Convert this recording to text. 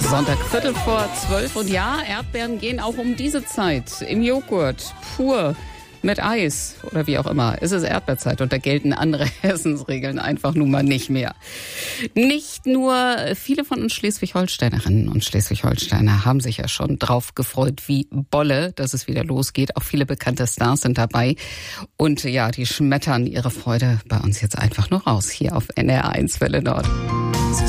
Sonntag, 11:45 und ja, Erdbeeren gehen auch um diese Zeit im Joghurt, pur, mit Eis oder wie auch immer. Es ist Erdbeerzeit und da gelten andere Essensregeln einfach nun mal nicht mehr. Nicht nur viele von uns Schleswig-Holsteinerinnen und Schleswig-Holsteiner haben sich ja schon drauf gefreut wie Bolle, dass es wieder losgeht. Auch viele bekannte Stars sind dabei. Und ja, die schmettern ihre Freude bei uns jetzt einfach nur raus, hier auf NDR 1 Welle Nord.